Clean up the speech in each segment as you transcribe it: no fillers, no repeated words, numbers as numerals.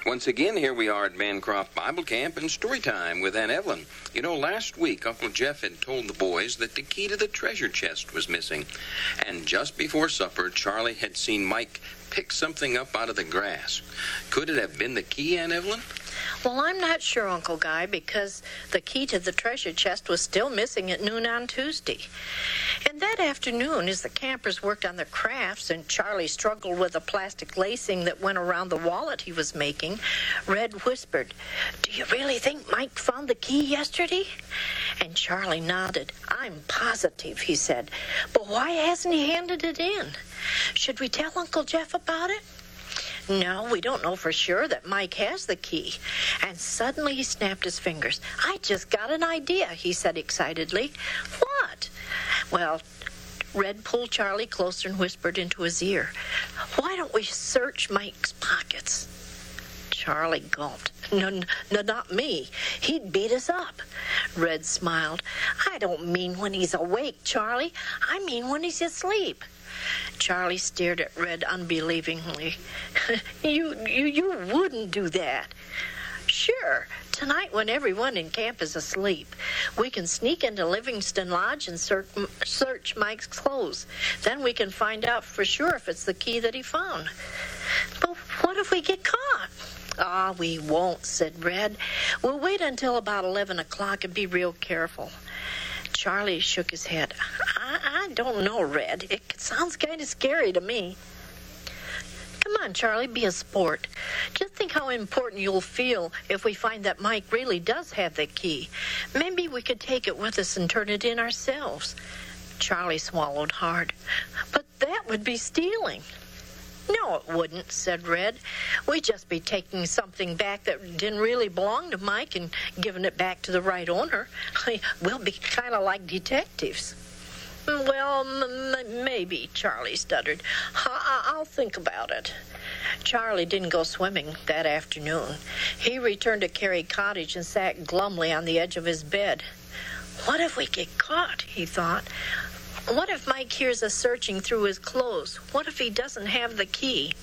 Once again, here we are at Bancroft Bible Camp and story time with Aunt Evelyn. You know, last week, Uncle Jeff had told the boys that the key to the treasure chest was missing. And just before supper, Charlie had seen Mike pick something up out of the grass. Could it have been the key, Aunt Evelyn? Well, I'm not sure, Uncle Guy, because the key to the treasure chest was still missing at noon on Tuesday. And that afternoon, as the campers worked on their crafts and Charlie struggled with the plastic lacing that went around the wallet he was making, Red whispered, "Do you really think Mike found the key yesterday?" And Charlie nodded. "I'm positive," he said. "But why hasn't he handed it in? Should we tell Uncle Jeff about it?" "No, we don't know for sure that Mike has the key." And suddenly he snapped his fingers. "I just got an idea," he said excitedly. "What?" "Well," Red pulled Charlie closer and whispered into his ear, "why don't we search Mike's pockets?" Charlie gulped. No, not me. He'd beat us up." Red smiled. "I don't mean when he's awake, Charlie. I mean when he's asleep." Charlie stared at Red unbelievingly. You wouldn't do that." "Sure. Tonight, when everyone in camp is asleep, we can sneak into Livingston Lodge and search Mike's clothes. Then we can find out for sure if it's the key that he found." "But what if we get caught?" "Ah, we won't," said Red. "We'll wait until about 11 o'clock and be real careful." Charlie shook his head. I don't know, Red. It sounds kind of scary to me." "Come on, Charlie, be a sport. Just think how important you'll feel if we find that Mike really does have the key. Maybe we could take it with us and turn it in ourselves." Charlie swallowed hard. "But that would be stealing." "No, it wouldn't," said Red. "We'd just be taking something back that didn't really belong to Mike and giving it back to the right owner. We'll be kind of like detectives." "Well, maybe," Charlie stuttered. I'll think about it." Charlie didn't go swimming that afternoon. He returned to Carey Cottage and sat glumly on the edge of his bed. "What if we get caught?" he thought. "What if Mike hears us searching through his clothes? What if he doesn't have the key?"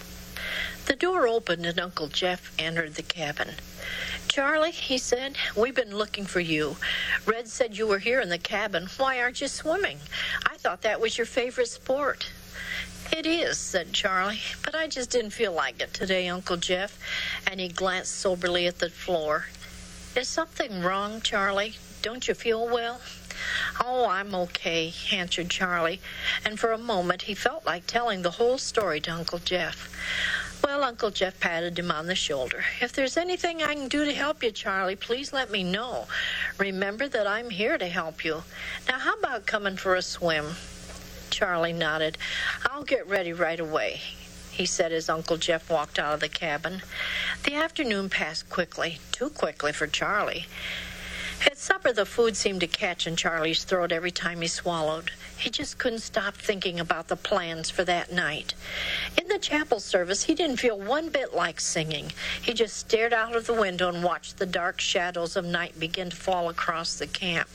The door opened and Uncle Jeff entered the cabin. "Charlie," he said, "we've been looking for you. Red said you were here in the cabin. Why aren't you swimming? I thought that was your favorite sport." "It is," said Charlie, "but I just didn't feel like it today, Uncle Jeff." And he glanced soberly at the floor. "Is something wrong, Charlie? Don't you feel well?" "Oh, I'm okay," answered Charlie, and for a moment he felt like telling the whole story to Uncle Jeff. Well, Uncle Jeff patted him on the shoulder. "If there's anything I can do to help you, Charlie, please let me know. Remember that I'm here to help you. Now, how about coming for a swim?" Charlie nodded. "I'll get ready right away," he said as Uncle Jeff walked out of the cabin. The afternoon passed quickly, too quickly for Charlie. At supper, the food seemed to catch in Charlie's throat every time he swallowed. He just couldn't stop thinking about the plans for that night. In the chapel service, he didn't feel one bit like singing. He just stared out of the window and watched the dark shadows of night begin to fall across the camp.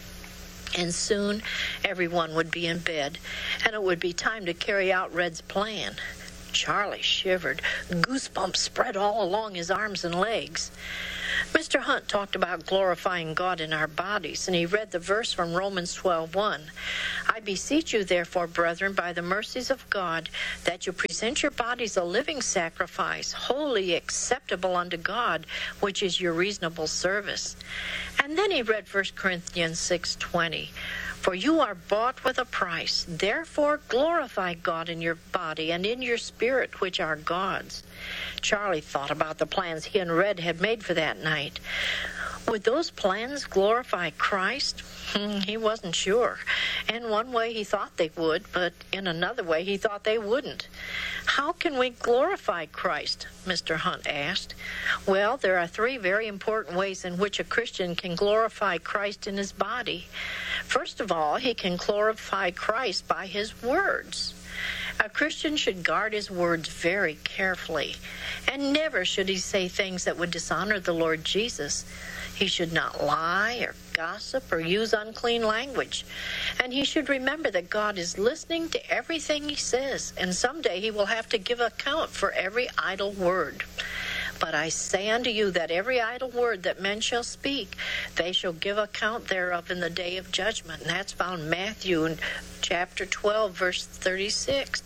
And soon, everyone would be in bed, and it would be time to carry out Red's plan. Charlie shivered. Goosebumps spread all along his arms and legs. Mr. Hunt talked about glorifying God in our bodies, and he read the verse from Romans 12:1. "I beseech you, therefore, brethren, by the mercies of God, that you present your bodies a living sacrifice, wholly acceptable unto God, which is your reasonable service." And then he read 1 Corinthians 6:20. "For you are bought with a price. Therefore glorify God in your body and in your spirit, which are God's." Charlie thought about the plans he and Red had made for that night. Would those plans glorify Christ? He wasn't sure. In one way he thought they would, but in another way he thought they wouldn't. "How can we glorify Christ?" Mr. Hunt asked. "Well, there are 3 very important ways in which a Christian can glorify Christ in his body. First of all, he can glorify Christ by his words. A Christian should guard his words very carefully, and never should he say things that would dishonor the Lord Jesus. He should not lie or gossip or use unclean language. And he should remember that God is listening to everything he says, and someday he will have to give account for every idle word. But I say unto you that every idle word that men shall speak, they shall give account thereof in the day of judgment. And that's found in Matthew in chapter 12, verse 36.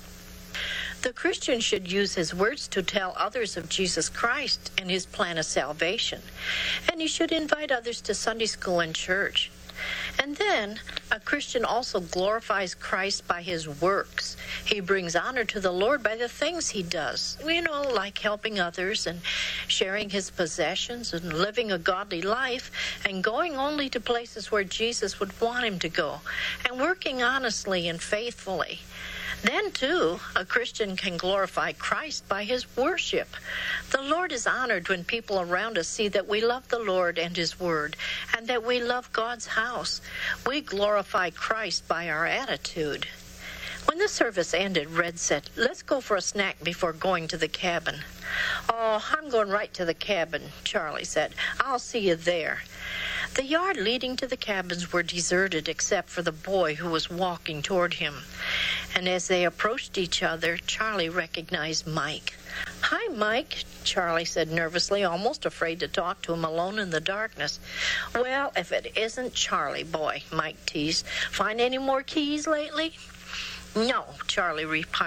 The Christian should use his words to tell others of Jesus Christ and his plan of salvation. And he should invite others to Sunday school and church. And then, a Christian also glorifies Christ by his works. He brings honor to the Lord by the things he does. Like helping others and sharing his possessions and living a godly life and going only to places where Jesus would want him to go and working honestly and faithfully. Then, too, a Christian can glorify Christ by his worship. The Lord is honored when people around us see that we love the Lord and his word, and that we love God's house. We glorify Christ by our attitude. When the service ended, Red said, "Let's go for a snack before going to the cabin." "Oh, I'm going right to the cabin," Charlie said. "I'll see you there." The yard leading to the cabins were deserted except for the boy who was walking toward him. And as they approached each other, Charlie recognized Mike. "Hi, Mike," Charlie said nervously, almost afraid to talk to him alone in the darkness. "Well, if it isn't Charlie, boy," Mike teased. "Find any more keys lately?" "No," Charlie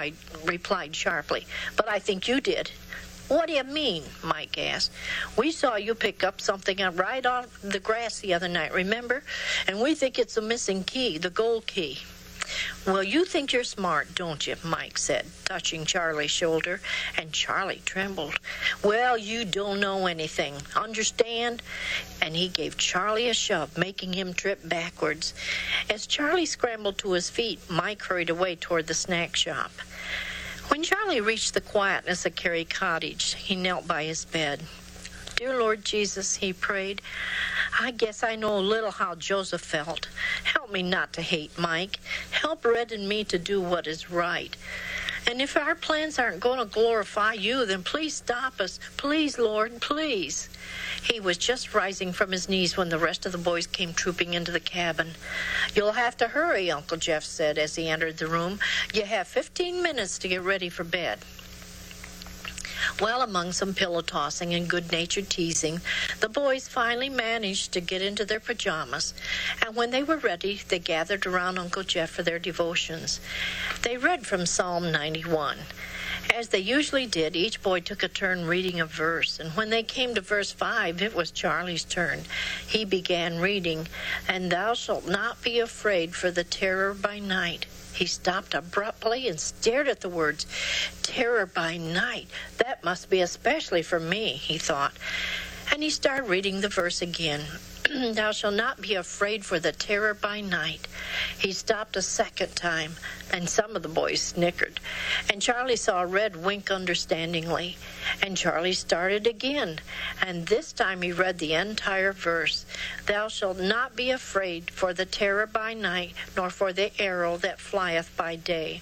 replied sharply, "but I think you did." "What do you mean?" Mike asked. "We saw you pick up something right off the grass the other night, remember? And we think it's a missing key, the gold key." "Well, you think you're smart, don't you?" Mike said, touching Charlie's shoulder, and Charlie trembled. "Well, you don't know anything, understand?" And he gave Charlie a shove, making him trip backwards. As Charlie scrambled to his feet, Mike hurried away toward the snack shop. When Charlie reached the quietness of Carey Cottage, he knelt by his bed. "Dear Lord Jesus," he prayed, "I guess I know a little how Joseph felt. Help me not to hate Mike. Help Red and me to do what is right. And if our plans aren't going to glorify you, then please stop us. Please, Lord, please." He was just rising from his knees when the rest of the boys came trooping into the cabin. "You'll have to hurry," Uncle Jeff said as he entered the room. "You have 15 minutes to get ready for bed." Well, among some pillow tossing and good-natured teasing, the boys finally managed to get into their pajamas, and when they were ready, they gathered around Uncle Jeff for their devotions. They read from Psalm 91. As they usually did, each boy took a turn reading a verse, and when they came to verse 5, it was Charlie's turn. He began reading, "And thou shalt not be afraid for the terror by night." He stopped abruptly and stared at the words. Terror by night. That must be especially for me, he thought. And he started reading the verse again. Thou shalt not be afraid for the terror by night. He stopped a second time, and some of the boys snickered. And Charlie saw Red wink understandingly. And Charlie started again, and this time he read the entire verse. Thou shalt not be afraid for the terror by night, nor for the arrow that flieth by day.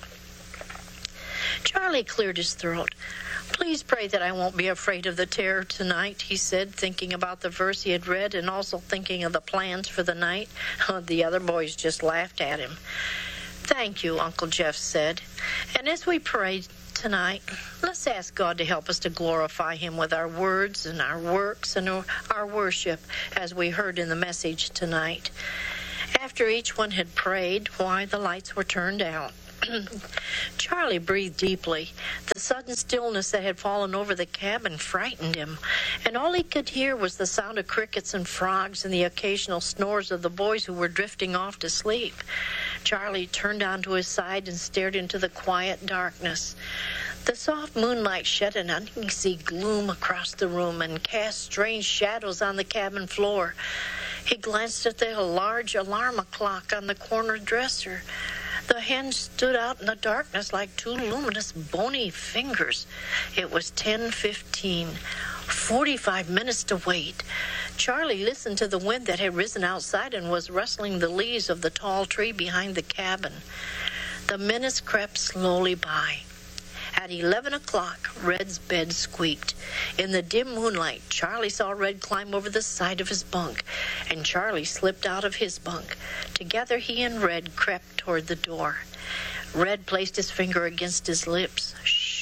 Charlie cleared his throat. Please pray that I won't be afraid of the terror tonight, he said, thinking about the verse he had read and also thinking of the plans for the night. The other boys just laughed at him. Thank you, Uncle Jeff said. And as we pray tonight, let's ask God to help us to glorify him with our words and our works and our worship, as we heard in the message tonight. After each one had prayed, the lights were turned out. Charlie breathed deeply. The sudden stillness that had fallen over the cabin frightened him, and all he could hear was the sound of crickets and frogs and the occasional snores of the boys who were drifting off to sleep. Charlie turned onto his side and stared into the quiet darkness. The soft moonlight shed an uneasy gloom across the room and cast strange shadows on the cabin floor. He glanced at the large alarm clock on the corner dresser. The hands stood out in the darkness like two luminous, bony fingers. It was 10:15. 45 minutes to wait. Charlie listened to the wind that had risen outside and was rustling the leaves of the tall tree behind the cabin. The minutes crept slowly by. At 11 o'clock, Red's bed squeaked. In the dim moonlight, Charlie saw Red climb over the side of his bunk, and Charlie slipped out of his bunk. Together, he and Red crept toward the door. Red placed his finger against his lips. Shh,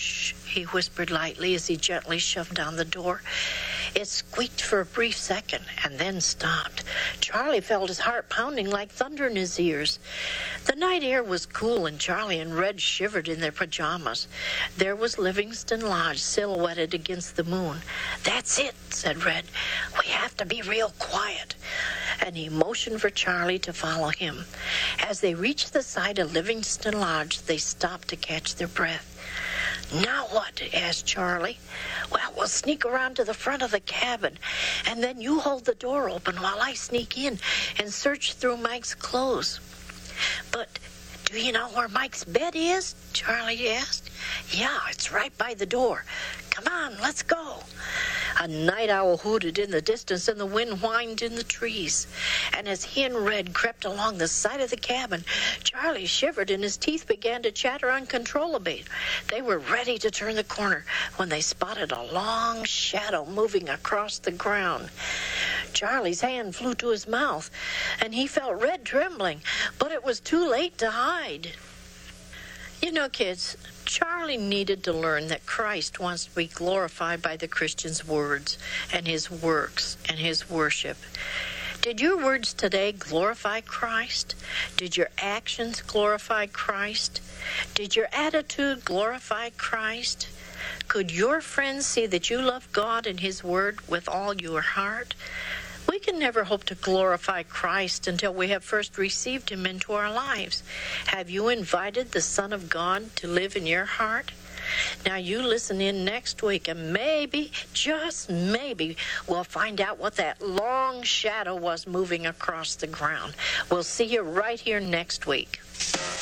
he whispered lightly as he gently shoved down the door. It squeaked for a brief second and then stopped. Charlie felt his heart pounding like thunder in his ears. The night air was cool, and Charlie and Red shivered in their pajamas. There was Livingston Lodge silhouetted against the moon. "That's it," said Red. "We have to be real quiet." And he motioned for Charlie to follow him. As they reached the side of Livingston Lodge, they stopped to catch their breath. "Now what?" asked Charlie. "Well, we'll sneak around to the front of the cabin, and then you hold the door open while I sneak in and search through Mike's clothes." "But do you know where Mike's bed is?" Charlie asked. "Yeah, it's right by the door. Come on, let's go." A night owl hooted in the distance, and the wind whined in the trees. And as he and Red crept along the side of the cabin, Charlie shivered and his teeth began to chatter uncontrollably. They were ready to turn the corner when they spotted a long shadow moving across the ground. Charlie's hand flew to his mouth, and he felt Red trembling, but it was too late to hide. You know, kids, Charlie needed to learn that Christ wants to be glorified by the Christian's words and his works and his worship. Did your words today glorify Christ? Did your actions glorify Christ? Did your attitude glorify Christ? Could your friends see that you love God and his word with all your heart? We can never hope to glorify Christ until we have first received him into our lives. Have you invited the Son of God to live in your heart? Now you listen in next week, and maybe, just maybe, we'll find out what that long shadow was moving across the ground. We'll see you right here next week.